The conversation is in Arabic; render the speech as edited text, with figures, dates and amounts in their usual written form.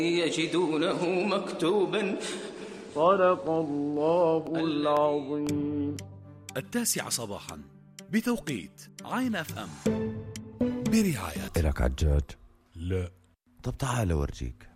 يجدونه مكتوبا. صدق الله العظيم. 9 صباحا بتوقيت عين اف ام برعاية. إلك عجاج؟ لا. طب تعال أورجيك.